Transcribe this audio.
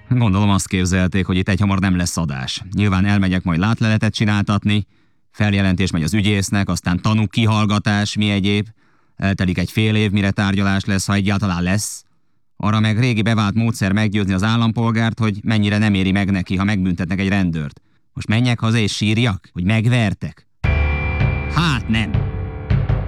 Gondolom azt képzelték, hogy itt egyhamar nem lesz adás. Nyilván elmegyek majd látleletet csináltatni, feljelentés megy az ügyésznek, aztán tanú kihallgatás, mi egyéb. Eltelik egy fél év, mire tárgyalás lesz, ha egyáltalán lesz. Arra meg régi bevált módszer meggyőzni az állampolgárt, hogy mennyire nem éri meg neki, ha megbüntetnek egy rendőrt. Most menjek haza és sírjak, hogy megvertek? Hát nem!